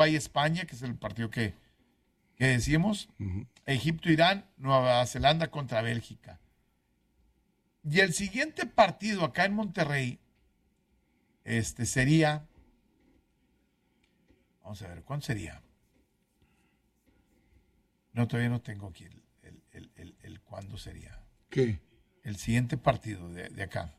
Hay España, que es el partido que decimos. Ujú. Egipto, Irán, Nueva Zelanda contra Bélgica. Y el siguiente partido acá en Monterrey, sería, vamos a ver, ¿cuándo sería? No, todavía no tengo aquí el cuándo sería. ¿Qué? El siguiente partido de acá,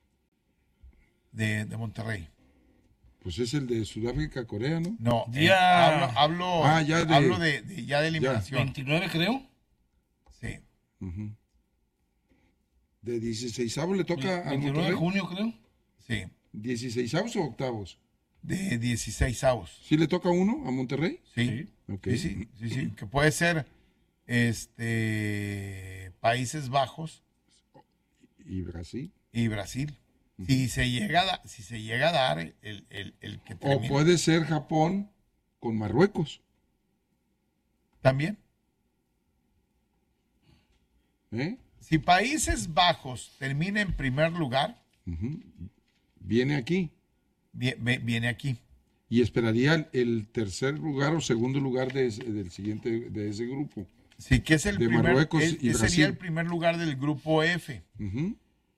de Monterrey. Pues es el de Sudáfrica, Corea, ¿no? No, Ya. hablo ya de- hablo ya de eliminación. 29, creo. Sí. Ujú. De 16avos le toca a 29 de Monterrey. junio, creo. Sí, 16avos o octavos. de 16avos. ¿Sí le toca uno a Monterrey? Sí, Ok. sí, que puede ser Países Bajos ¿Y Brasil? y Brasil. Si se llega a dar el que O termine. puede ser Japón con Marruecos. También. ¿Eh? Si Países Bajos termina en primer lugar, Viene aquí. viene aquí. Y esperaría el tercer lugar o segundo lugar del siguiente, de ese grupo. Sí, que es el De primer, Marruecos y sería Brasil. el primer lugar del grupo F. Ujú.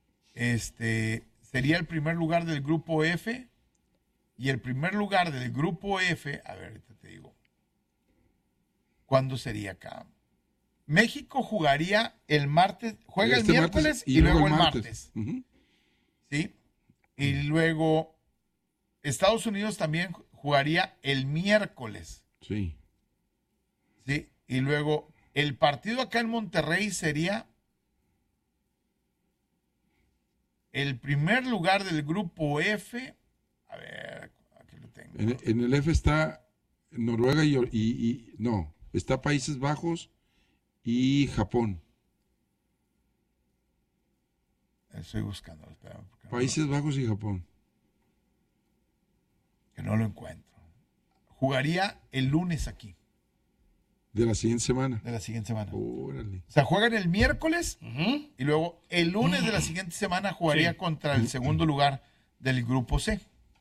Sería el primer lugar del grupo F. Y el primer lugar del grupo F, a ver, ahorita te digo. ¿Cuándo sería acá? México jugaría el martes, juega Este el miércoles martes y luego el martes. Ujú. ¿Sí? Y luego Estados Unidos también jugaría el miércoles. Sí. ¿Sí? Y luego el partido acá en Monterrey sería el primer lugar del grupo F. A ver, aquí lo tengo. En el F está Noruega no, está Países Bajos y Japón. Estoy buscando, espérame, porque Países Bajos y Japón. que no lo encuentro. Jugaría el lunes aquí, De la siguiente semana. de la siguiente semana. Órale. O sea, juegan el miércoles Ujú. y luego el lunes de la siguiente semana jugaría Sí. contra el segundo lugar del grupo C.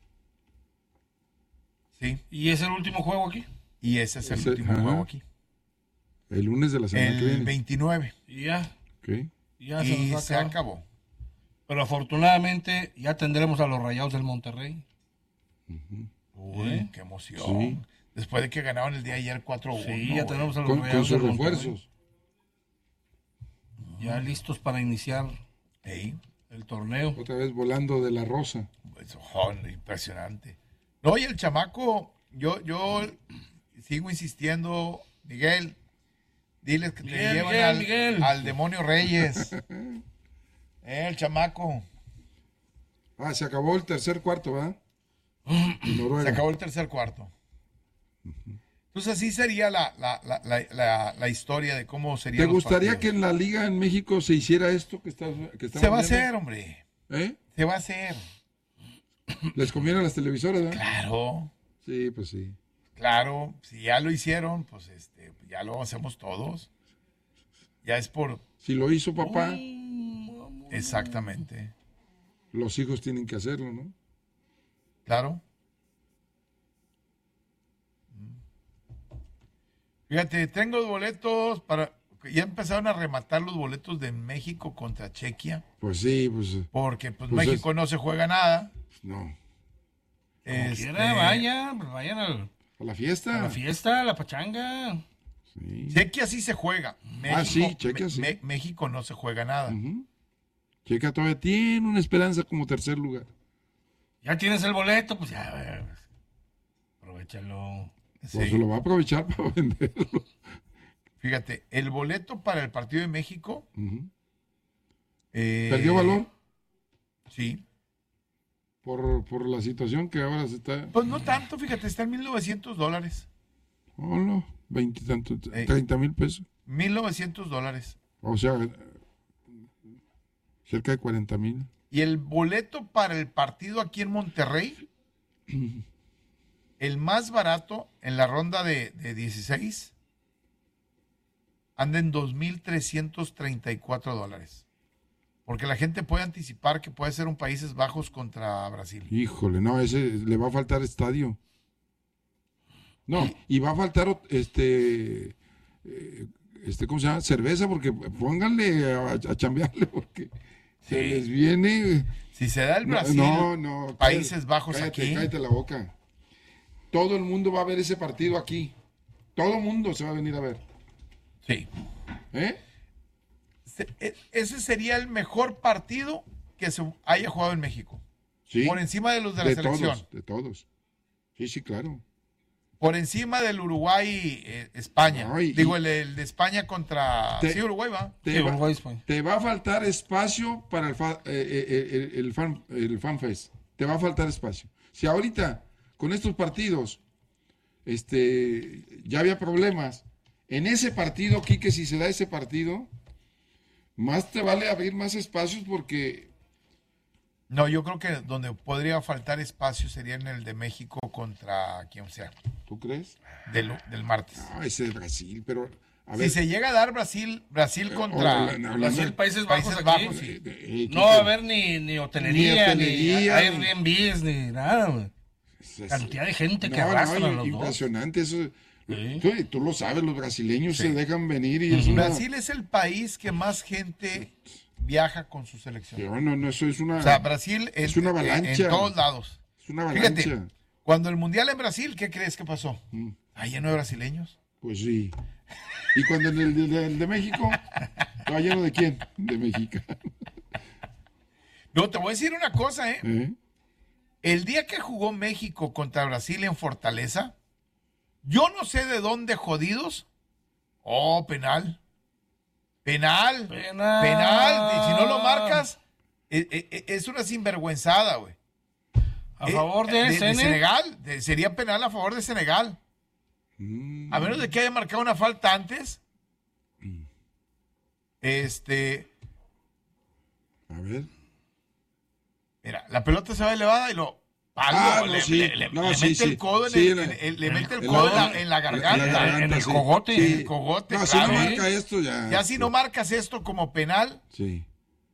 ¿Sí? ¿Y es el último juego aquí? Y ese es el Ese- último ajá. juego aquí. El lunes de la semana que El viene. 29. Y ya. Ok. Ya Y nos va a se acabar. acabó. Pero afortunadamente ya tendremos a los Rayados del Monterrey. Uy, qué emoción. Sí. Después de que ganaron el día de ayer 4-1. Sí, ya tenemos a los Con Rayados sus del Monterrey. refuerzos. Ya listos para iniciar Ey, el torneo. Otra vez volando de la rosa. pues, impresionante. No, y el chamaco, yo sigo insistiendo, Miguel, diles que te Miguel, llevan Miguel. al demonio Reyes. El chamaco. Ah, se acabó el tercer cuarto, ¿verdad? En Noruega. Se acabó el tercer cuarto. Entonces así sería la historia de cómo sería. ¿Te gustaría que en la liga en México se hiciera esto que estamos Se va a viendo? hacer, hombre. ¿Eh? Se va a hacer. Les conviene a las televisoras, ¿verdad? Claro, Sí, pues sí. claro. Si ya lo hicieron, pues ya lo hacemos todos. Ya es por. Si lo hizo papá, Exactamente. los hijos tienen que hacerlo, ¿no? Claro. Fíjate, tengo los boletos para. Ya empezaron a rematar los boletos de México contra Chequia. Pues sí, pues Porque pues Pues México no se juega nada. no. Como quiera, vayan a ¿A la fiesta? la fiesta, a la pachanga. Sí. Chequia sí se juega. México, sí, Chequia sí. México no se juega nada. Ujú. Checa todavía tiene una esperanza como tercer lugar. Ya tienes el boleto, pues ya, aprovechalo. Pues Sí. se lo va a aprovechar para venderlo. Fíjate, el boleto para el partido de México. Ujú. ¿Perdió ¿Perdió valor? Sí. Por la situación que ahora se está... Pues no tanto, fíjate, está en $1,900. Hola, 20 y tanto, Ey. 30,000 pesos. $1,900. O sea, cerca de 40,000. Y el boleto para el partido aquí en Monterrey, el más barato en la ronda de 16, anda en $2,334. Porque la gente puede anticipar que puede ser un Países Bajos contra Brasil. Híjole, no, ese le va a faltar estadio. No, y va a faltar ¿cómo se llama? Cerveza, porque pónganle a chambearle, porque se Sí. les viene. Si se da el Brasil, No, Países Bajos aquí. Cállate la boca. Todo el mundo va a ver ese partido aquí. Todo el mundo se va a venir a ver. Sí. ¿Eh? Ese sería el mejor partido que se haya jugado en México. Sí. Por encima de los de la selección. De todos. Sí, claro. Por encima del Uruguay, España. No, Digo, el de España contra... Te- Sí, Uruguay va. Te, Sí, va, Uruguay, España. te va a faltar espacio para el FanFest. Te va a faltar espacio. Si ahorita, con estos partidos, ya había problemas, en ese partido, Quique, si se da ese partido, más te vale abrir más espacios porque... No, yo creo que donde podría faltar espacio sería en el de México contra quien sea, ¿Tú crees? del martes. No, ese es Brasil, pero... A Si se llega a dar Brasil contra... hablando- Brasil, Países Bajos aquí. Bajos, sí. No va a haber ni hotelería, ni hotelería, Airbnbs, ni nada, güey. Cantidad de gente que arrastran a los dos. impresionante eso. Sí. Tú lo sabes, los brasileños Sí. se dejan venir y es una... Brasil es el país que más gente viaja con su selección. Pero no, eso es una... O sea, Brasil es una avalancha. en todos lados. Es una avalancha. Fíjate, cuando el Mundial en Brasil, ¿qué crees que pasó? Mm. Está lleno de brasileños. Pues sí. Y cuando en el de México, ¿estaba lleno de quién? De México. No, te voy a decir una cosa, ¿eh? ¿Eh? El día que jugó México contra Brasil en Fortaleza, yo no sé de dónde jodidos. Oh, penal. Penal. Penal. Y si no lo marcas, es una sinvergüenzada, güey. A favor de SN. Senegal. Sería penal a favor de Senegal. A menos de que haya marcado una falta antes. A ver. Mira, la pelota se va elevada y lo... Ah, le, no, sí. le- le- No, le sí, mete sí. el codo Sí, le mete el en codo la- en la garganta. en el sí. cogote. Sí. En el cogote, No, claro. si no marca esto ya... Ya si no marcas esto como penal, Sí.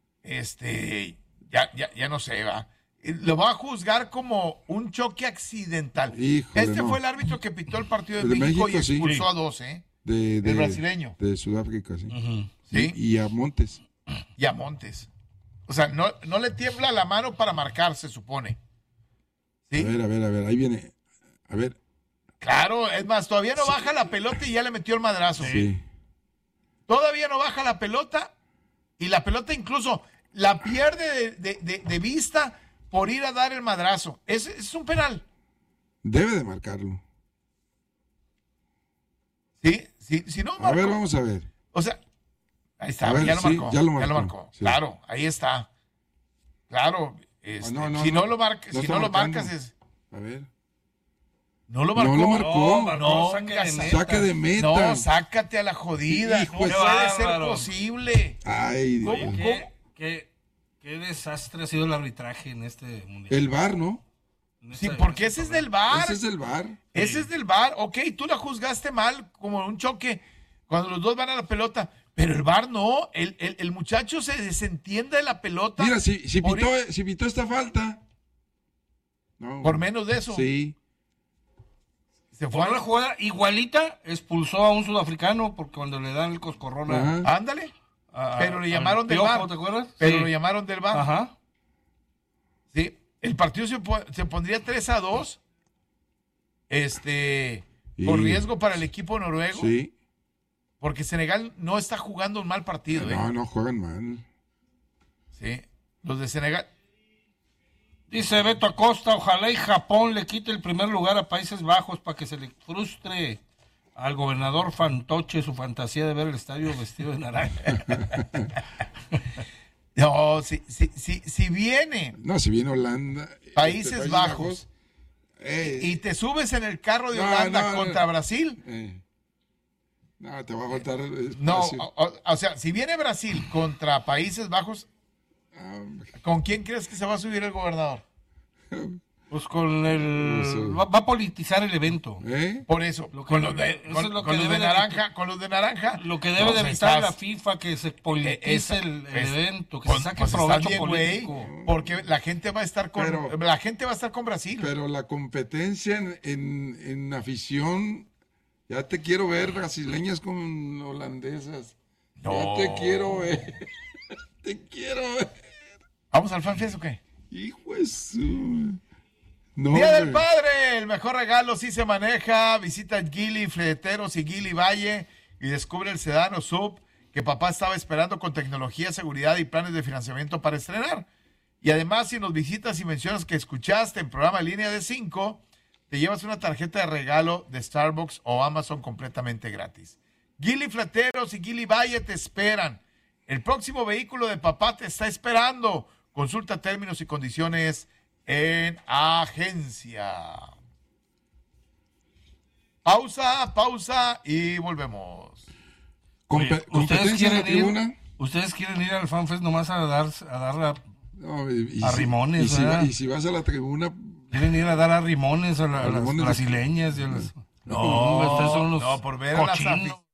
ya no sé, va. Lo va a juzgar como un choque accidental. Híjole, Este no. fue el árbitro que pitó el partido de El de México y México, sí. expulsó a 12, El brasileño. De Sudáfrica, sí. Ujú. ¿Sí? Y a Montes. Y a Montes. O sea, no le tiembla la mano para marcar, se supone. ¿Sí? A ver, ahí viene. A ver, Claro, es más, todavía no baja la pelota y ya le metió el madrazo. sí. Todavía no baja la pelota y la pelota incluso la pierde de vista por ir a dar el madrazo. Es un penal. Debe de marcarlo. ¿Sí? Si no A marcó. ver, vamos a ver. O sea, ahí está, A ver, ya lo sí, marcó. ya lo marcó, sí. Claro, ahí está. Claro. Si no lo marcas, no si está no lo marcando. marcas es. A ver. No lo marcó. No lo marcó. marcó saque de Gas- meta. Saque de meta. No, sácate a la jodida. Hijo No de- puede ser bárbaro. posible. Ay, Dios. ¿Cómo? ¿Qué desastre ha sido el arbitraje en este mundial? El VAR, ¿no? En Sí, esta- porque en ese esta es del VAR. Ese es el VAR. Ese es del VAR. Ok, tú la juzgaste mal, como un choque, cuando los dos van a la pelota. Pero el VAR no. El muchacho se desentiende de la pelota. Mira, si por, pitó esta falta. No. por menos de eso. Sí. Se fue. Por una jugada igualita, expulsó a un sudafricano porque cuando le dan el coscorrón Ajá. Ándale. a- Pero le al llamaron del Piojo, VAR. ¿te acuerdas? Pero Sí. lo llamaron del VAR. Ajá. Sí. El partido se pondría 3-2. Por Y- riesgo para el equipo noruego. Sí. Porque Senegal no está jugando un mal partido. No juegan mal. Sí. Los de Senegal. Dice Beto Acosta, ojalá y Japón le quite el primer lugar a Países Bajos para que se le frustre al gobernador Fantoche su fantasía de ver el estadio vestido de naranja. No, si viene No, si viene Holanda. Países Bajos eh, y te subes en el carro de No, Holanda no, contra no. Brasil, no, te va a faltar no, espacio. o sea, si viene Brasil contra Países Bajos, Ah, ¿con quién crees que se va a subir el gobernador? Pues con el... Va a politizar el evento. Por eso, Lo que con debe- los eso es lo que de debe de naranja, con los de naranja. Lo que debe de pues evitar estás- la FIFA, que se politice el evento, que se saque pues estás provecho bien, güey, político. porque la gente va a estar con Pero- la gente va a estar con Brasil. Pero la competencia en afición, ya te quiero ver brasileñas con holandesas. No. Ya te quiero ver. Te quiero ver. ¿Vamos al FanFest o qué? Hijo de su... No, Día del hombre. Padre, el mejor regalo sí se maneja. Visita Gili Fleteros y Gili Valle y descubre el sedán o sub que papá estaba esperando con tecnología, seguridad y planes de financiamiento para estrenar. Y además, si nos visitas y mencionas que escuchaste en programa Línea de 5, te llevas una tarjeta de regalo de Starbucks o Amazon completamente gratis. Gili Fleteros y Gili Valle te esperan. El próximo vehículo de papá te está esperando. Consulta términos y condiciones en agencia. Pausa y volvemos. Competencia en la tribuna. ¿Ustedes quieren ir al FanFest nomás a dar No, y a rimones, ¿verdad? y si vas a la tribuna, quieren ir a dar a rimones a las rimones de- brasileñas y a las... No, ustedes son unos no, por ver a las cochinos.